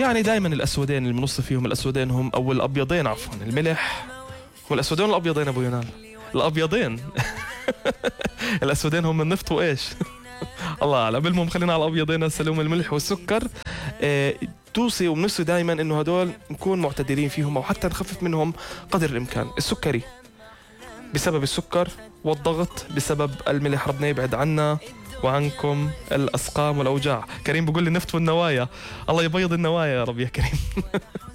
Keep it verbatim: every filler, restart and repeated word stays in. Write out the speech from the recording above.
يعني دائما الأسودين اللي بنص فيهم الأسودين هم أو الأبيضين عفوا الملح. والأسودين والأبيضين أبو يونان الأبيضين الأسودين هم النفط وإيش الله أعلم. المهم خلينا على الأبيضين هسه اللي هم الملح والسكر. اه توصي وبنوصي دائما إنه هدول نكون معتدلين فيهم أو حتى نخفف منهم قدر الإمكان. السكري بسبب السكر والضغط بسبب الملح، ربنا يبعد عنا وعنكم الأسقام والأوجاع. كريم بقول لي النفط والنوايا، الله يبيض النوايا يا رب يا كريم